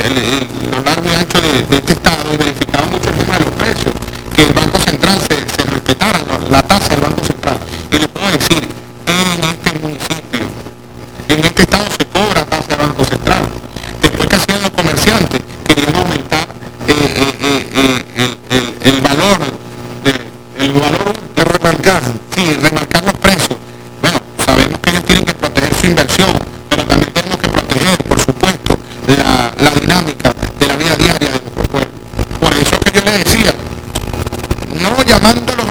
lo largo y ancho de este estado y verificaba mucho el tema de los precios, que el Banco Central se respetara la tasa del Banco Central. Y le puedo decir, en este municipio, en este estado se cobra tasa del Banco Central. Después que hacían los comerciantes, querían aumentar el valor de remarcar, sí, remarcar los precios. Bueno, sabemos que ellos tienen que proteger su inversión, pero también tenemos que proteger, por supuesto, la dinámica de la vida diaria de nuestro pueblo. Por eso que yo les decía, no llamándolo